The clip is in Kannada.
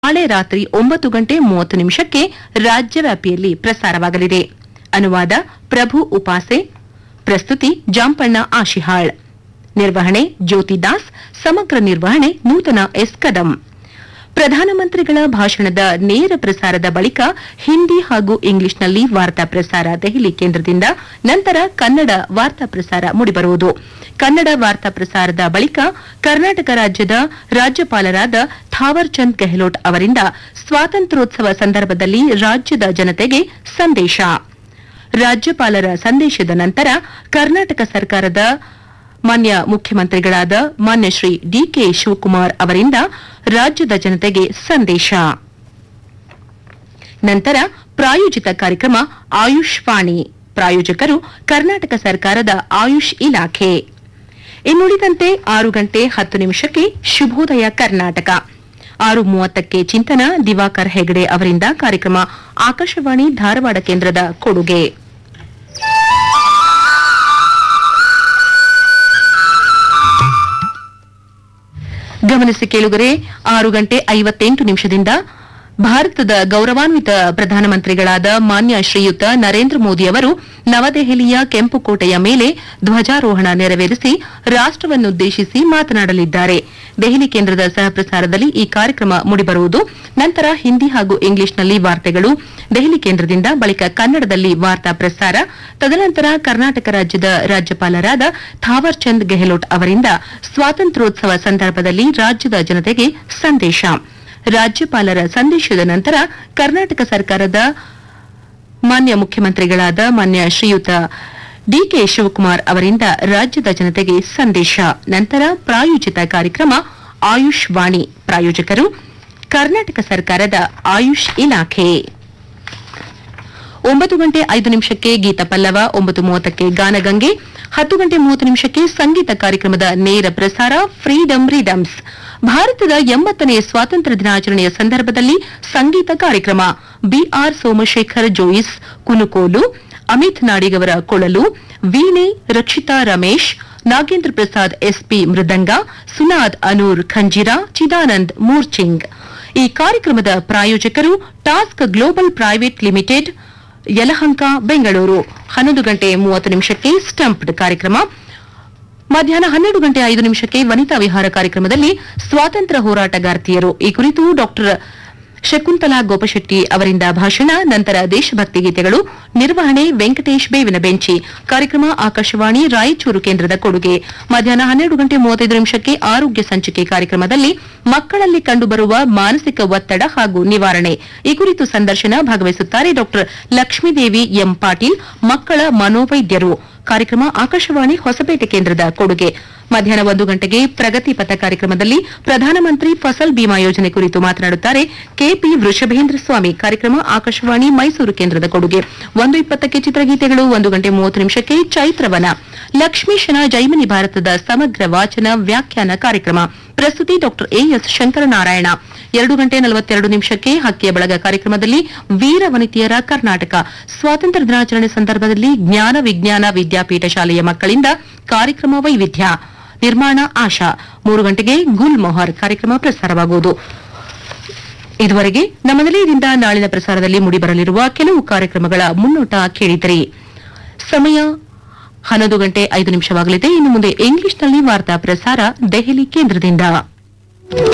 ನಾಳೆ ರಾತ್ರಿ 9:30 ರಾಜ್ಯವ್ಯಾಪಿಯಲ್ಲಿ ಪ್ರಸಾರವಾಗಲಿದೆ. ಅನುವಾದ ಪ್ರಭು ಉಪಾಸೆ, ಪ್ರಸ್ತುತಿ ಜಾಂಪಣ್ಣ ಆಶಿಹಾಳ್, ನಿರ್ವಹಣೆ ಜ್ಯೋತಿ ದಾಸ್, ಸಮಗ್ರ ನಿರ್ವಹಣೆ ನೂತನ ಎಸ್ ಕದಂ. ಪ್ರಧಾನಮಂತ್ರಿಗಳ ಭಾಷಣದ ನೇರ ಪ್ರಸಾರದ ಬಳಿಕ ಹಿಂದಿ ಹಾಗೂ ಇಂಗ್ಲಿಷ್ನಲ್ಲಿ ವಾರ್ತಾ ಪ್ರಸಾರ ದೆಹಲಿ ಕೇಂದ್ರದಿಂದ, ನಂತರ ಕನ್ನಡ ವಾರ್ತಾ ಪ್ರಸಾರ ಮೂಡಿಬರುವುದು. ಕನ್ನಡ ವಾರ್ತಾ ಪ್ರಸಾರದ ಬಳಿಕ ಕರ್ನಾಟಕ ರಾಜ್ಯದ ರಾಜ್ಯಪಾಲರಾದ ಥಾವರ್ ಚಂದ್ ಗೆಹ್ಲೋಟ್ ಅವರಿಂದ ಸ್ವಾತಂತ್ರ್ಯೋತ್ಸವ ಸಂದರ್ಭದಲ್ಲಿ ರಾಜ್ಯದ ಜನತೆಗೆ ಸಂದೇಶ. ರಾಜ್ಯಪಾಲರ ಸಂದೇಶದ ನಂತರ ಕರ್ನಾಟಕ ಸರ್ಕಾರದ ಮಾನ್ಯ ಮುಖ್ಯಮಂತ್ರಿಗಳಾದ ಮಾನ್ಯ ಶ್ರೀ ಡಿಕೆ ಶಿವಕುಮಾರ್ ಅವರಿಂದ ರಾಜ್ಯದ ಜನತೆಗೆ ಸಂದೇಶ. ನಂತರ ಪ್ರಾಯೋಜಿತ ಕಾರ್ಯಕ್ರಮ ಆಯುಷ್ ವಾಣಿ, ಪ್ರಾಯೋಜಕರು ಕರ್ನಾಟಕ ಸರ್ಕಾರದ ಆಯುಷ್ ಇಲಾಖೆ. ಇನ್ನುಳಿದಂತೆ 6:10 ಶುಭೋದಯ ಕರ್ನಾಟಕ, 6:30 ಚಿಂತನ ದಿವಾಕರ್ ಹೆಗಡೆ ಅವರಿಂದ ಕಾರ್ಯಕ್ರಮ ಆಕಾಶವಾಣಿ ಧಾರವಾಡ ಕೇಂದ್ರದ ಕೊಡುಗೆ. ಗಮನಿಸಿ ಕೇಳುಗರೆ, 6:58 ಭಾರತದ ಗೌರವಾನ್ವಿತ ಪ್ರಧಾನಮಂತ್ರಿಗಳಾದ ಮಾನ್ಯ ಶ್ರೀಯುತ ನರೇಂದ್ರ ಮೋದಿ ಅವರು ನವದೆಹಲಿಯ ಕೆಂಪುಕೋಟೆಯ ಮೇಲೆ ಧ್ವಜಾರೋಹಣ ನೆರವೇರಿಸಿ ರಾಷ್ಟವನ್ನುದ್ದೇಶಿಸಿ ಮಾತನಾಡಲಿದ್ದಾರೆ. ದೆಹಲಿ ಕೇಂದ್ರದ ಸಹಪ್ರಸಾರದಲ್ಲಿ ಈ ಕಾರ್ಯಕ್ರಮ ಮೂಡಿಬರುವುದು. ನಂತರ ಹಿಂದಿ ಹಾಗೂ ಇಂಗ್ಲಿಷ್ನಲ್ಲಿ ವಾರ್ತೆಗಳು ದೆಹಲಿ ಕೇಂದ್ರದಿಂದ, ಬಳಿಕ ಕನ್ನಡದಲ್ಲಿ ವಾರ್ತಾ ಪ್ರಸಾರ. ತದನಂತರ ಕರ್ನಾಟಕ ರಾಜ್ಯದ ರಾಜ್ಯಪಾಲರಾದ ಥಾವರ್ ಚಂದ್ ಗೆಹ್ಲೋಟ್ ಅವರಿಂದ ಸ್ವಾತಂತ್ರ್ಯೋತ್ಸವ ಸಂದರ್ಭದಲ್ಲಿ ರಾಜ್ಯದ ಜನತೆಗೆ ಸಂದೇಶ. ರಾಜ್ಯಪಾಲರ ಸಂದೇಶದ ನಂತರ ಕರ್ನಾಟಕ ಸರ್ಕಾರದ ಮಾನ್ಯ ಮುಖ್ಯಮಂತ್ರಿಗಳಾದ ಮಾನ್ಯ ಶ್ರೀಯುತ ಡಿಕೆ ಶಿವಕುಮಾರ್ ಅವರಿಂದ ರಾಜ್ಯದ ಜನತೆಗೆ ಸಂದೇಶ. ನಂತರ ಪ್ರಾಯೋಜಿತ ಕಾರ್ಯಕ್ರಮ ಆಯುಷ್ ವಾಣಿ, ಪ್ರಾಯೋಜಕರು ಕರ್ನಾಟಕ ಸರ್ಕಾರದ ಆಯುಷ್ ಇಲಾಖೆ. 9:05 ಗೀತ ಪಲ್ಲವ, 9:30 ಗಾನಗಂಗೆ, 10:30 ಸಂಗೀತ ಕಾರ್ಯಕ್ರಮದ ನೇರ ಪ್ರಸಾರ ಫ್ರೀಡಂ ರಿದಮ್ಸ್. ಭಾರತದ 80ನೇ ಸ್ವಾತಂತ್ರ್ಯ ದಿನಾಚರಣೆಯ ಸಂದರ್ಭದಲ್ಲಿ ಸಂಗೀತ ಕಾರ್ಯಕ್ರಮ. ಬಿಆರ್ ಸೋಮಶೇಖರ್ ಜೋಯಿಸ್ ಕುನುಕೋಲು, ಅಮಿತ್ ನಾಡಿಗವರ ಕೊಳಲು, ವೀಣೆ ರಕ್ಷಿತಾ ರಮೇಶ್, ನಾಗೇಂದ್ರ ಪ್ರಸಾದ್ ಎಸ್ಪಿ ಮೃದಂಗ, ಸುನಾದ್ ಅನೂರ್ ಖಂಜಿರಾ, ಚಿದಾನಂದ್ ಮೂರ್ಚಿಂಗ್. ಈ ಕಾರ್ಯಕ್ರಮದ ಪ್ರಾಯೋಜಕರು task global private limited, Yelahanka, Bengaluru. 11:30 stumped ಕಾರ್ಯಕ್ರಮ. ಮಧ್ಯಾಹ್ನ 12:05 ವನಿತಾ ವಿಹಾರ ಕಾರ್ಯಕ್ರಮದಲ್ಲಿ ಸ್ವಾತಂತ್ರ್ಯ ಹೋರಾಟಗಾರ್ತಿಯರು, ಈ ಕುರಿತು ಡಾ ಶಕುಂತಲಾ ಗೋಪಶೆಟ್ಟಿ ಅವರಿಂದ ಭಾಷಣ. ನಂತರ ದೇಶಭಕ್ತಿ ಗೀತೆಗಳು. ನಿರ್ವಹಣೆ ವೆಂಕಟೇಶ್ ಬೇವಿನ ಬೆಂಚಿ. ಕಾರ್ಯಕ್ರಮ ಆಕಾಶವಾಣಿ ರಾಯಚೂರು ಕೇಂದ್ರದ ಕೊಡುಗೆ. ಮಧ್ಯಾಹ್ನ 12:35 ಆರೋಗ್ಯ ಸಂಚಿಕೆ ಕಾರ್ಯಕ್ರಮದಲ್ಲಿ ಮಕ್ಕಳಲ್ಲಿ ಕಂಡುಬರುವ ಮಾನಸಿಕ ಒತ್ತಡ ಹಾಗೂ ನಿವಾರಣೆ, ಈ ಕುರಿತು ಸಂದರ್ಶನ. ಭಾಗವಹಿಸುತ್ತಾರೆ ಡಾ ಲಕ್ಷ್ಮೀದೇವಿ ಎಂ ಪಾಟೀಲ್, ಮಕ್ಕಳ ಮನೋವೈದ್ಯರು. ಕಾರ್ಯಕ್ರಮ ಆಕಾಶವಾಣಿ ಹೊಸಪೇಟೆ ಕೇಂದ್ರದ ಕೊಡುಗೆ. ಮಧ್ಯಾಹ್ನ 1 ಪ್ರಗತಿ ಪಥ ಕಾರ್ಯಕ್ರಮದಲ್ಲಿ ಪ್ರಧಾನಮಂತ್ರಿ ಫಸಲ್ ಬಿಮಾ ಯೋಜನೆ ಕುರಿತು ಮಾತನಾಡುತ್ತಾರೆ ಕೆಪಿ ವೃಷಭೇಂದ್ರ ಸ್ವಾಮಿ. ಕಾರ್ಯಕ್ರಮ ಆಕಾಶವಾಣಿ ಮೈಸೂರು ಕೇಂದ್ರದ ಕೊಡುಗೆ. 1:20 ಚಿತ್ರಗೀತೆಗಳು. 1:30 ಚೈತ್ರವನ, ಲಕ್ಷ್ಮೀಶನ ಜೈಮಿನಿ ಭಾರತದ ಸಮಗ್ರ ವಾಚನ ವ್ಯಾಖ್ಯಾನ ಕಾರ್ಯಕ್ರಮ. ಪ್ರಸ್ತುತಿ ಡಾ ಎಎಸ್ ಶಂಕರನಾರಾಯಣ. 2:42 ಹಕ್ಕಿಯ ಬಳಗ ಕಾರ್ಯಕ್ರಮದಲ್ಲಿ ವೀರ ವನಿತೆಯರ ಕರ್ನಾಟಕ, ಸ್ವಾತಂತ್ರ್ಯ ದಿನಾಚರಣೆ ಸಂದರ್ಭದಲ್ಲಿ ಜ್ಞಾನ ವಿಜ್ಞಾನ ವಿದ್ಯಾಪೀಠ ಶಾಲೆಯ ಮಕ್ಕಳಿಂದ ಕಾರ್ಯಕ್ರಮ ವೈವಿಧ್ಯ. ನಿರ್ಮಾಣ ಆಶಾ. 3 ಗುಲ್ ಮೊಹರ್ ಕಾರ್ಯಕ್ರಮ ಪ್ರಸಾರವಾಗುವುದು. ಇದುವರೆಗೆ ನಮ್ಮ ನಿಲಯದಿಂದ ನಾಳಿನ ಪ್ರಸಾರದಲ್ಲಿ ಮೂಡಿಬರಲಿರುವ ಕೆಲವು ಕಾರ್ಯಕ್ರಮಗಳ ಮುನ್ನೋಟ ಕೇಳಿದಿರಿ. ಸಮಯ 11:05 ಇನ್ನು ಮುಂದೆ ಇಂಗ್ಲಿಷ್ನಲ್ಲಿ ವಾರ್ತಾ ಪ್ರಸಾರ ದೆಹಲಿ ಕೇಂದ್ರದಿಂದ.